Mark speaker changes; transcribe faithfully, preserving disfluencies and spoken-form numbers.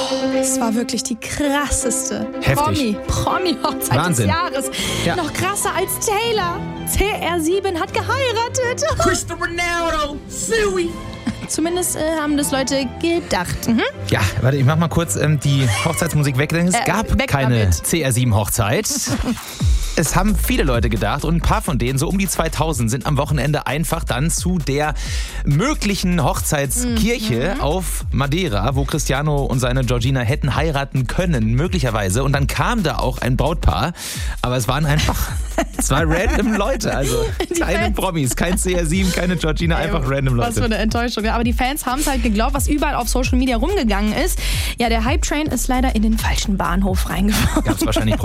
Speaker 1: Es war wirklich die krasseste
Speaker 2: Heftig.
Speaker 1: Promi, Promi-Hochzeit
Speaker 2: Wahnsinn.
Speaker 1: des Jahres.
Speaker 2: Ja.
Speaker 1: Noch krasser als Taylor. C R sieben hat geheiratet.
Speaker 3: Cristiano Ronaldo, Suey.
Speaker 1: Zumindest äh, haben das Leute gedacht. Mhm.
Speaker 2: Ja, warte, ich mach mal kurz ähm, die Hochzeitsmusik weg, denn es
Speaker 1: Äh,
Speaker 2: gab
Speaker 1: weg
Speaker 2: keine
Speaker 1: damit.
Speaker 2: C R sieben Hochzeit. Es haben viele Leute gedacht und ein paar von denen, so um die zweitausend, sind am Wochenende einfach dann zu der möglichen Hochzeitskirche
Speaker 1: Mhm.
Speaker 2: auf Madeira, wo Cristiano und seine Georgina hätten heiraten können, möglicherweise. Und dann kam da auch ein Brautpaar, aber es waren einfach zwei random Leute, also
Speaker 1: Die
Speaker 2: keine
Speaker 1: Fans.
Speaker 2: Promis, kein C R sieben, keine Georgina, einfach random
Speaker 1: Was für
Speaker 2: Leute.
Speaker 1: eine Enttäuschung. Ja, aber die Fans haben es halt geglaubt, was überall auf Social Media rumgegangen ist. Ja, der Hype-Train ist leider in den falschen Bahnhof reingefahren.
Speaker 2: Gab es wahrscheinlich